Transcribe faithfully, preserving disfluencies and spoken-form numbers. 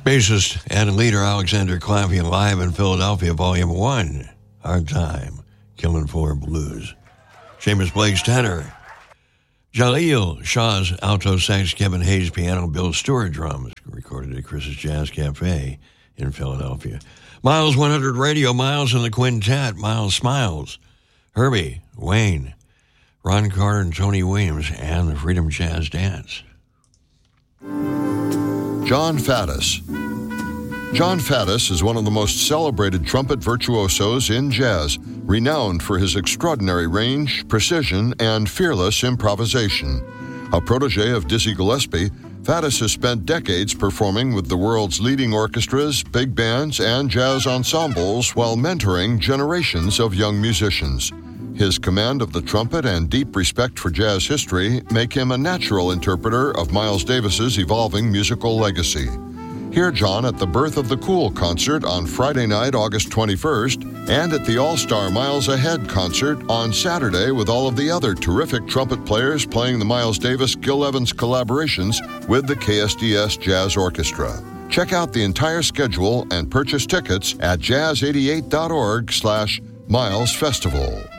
Bassist and leader Alexander Clavian live in Philadelphia, Volume one. Hard Time, Killing Floor Blues. Seamus Blake's tenor. Jaleel Shaw's alto sax, Kevin Hayes piano, Bill Stewart drums. Recorded at Chris's Jazz Cafe in Philadelphia. Miles one hundred Radio, Miles and the Quintet, Miles Smiles, Herbie, Wayne, Ron Carter and Tony Williams, and the Freedom Jazz Dance. John Faddis. John Faddis is one of the most celebrated trumpet virtuosos in jazz, renowned for his extraordinary range, precision, and fearless improvisation. A protege of Dizzy Gillespie, Faddis has spent decades performing with the world's leading orchestras, big bands, and jazz ensembles while mentoring generations of young musicians. His command of the trumpet and deep respect for jazz history make him a natural interpreter of Miles Davis's evolving musical legacy. Hear John at the Birth of the Cool concert on Friday night, August twenty-first, and at the All-Star Miles Ahead concert on Saturday with all of the other terrific trumpet players playing the Miles Davis-Gil Evans collaborations with the K S D S Jazz Orchestra. Check out the entire schedule and purchase tickets at jazz eighty-eight dot org slash Miles Festival.